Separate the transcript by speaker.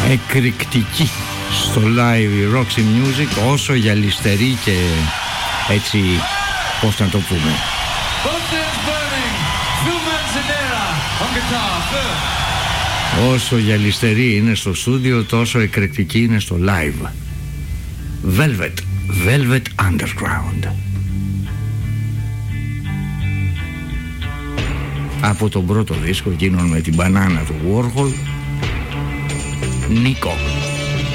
Speaker 1: εκρηκτική στο live Roxy Music, όσο γυαλιστερή και έτσι, πώς να το πούμε, όσο γυαλιστερή είναι στο στούντιο, τόσο εκρηκτική είναι στο live. Velvet Underground. Από τον πρώτο δίσκο, εκείνον με την μπανάνα του Warhol, Νίκο.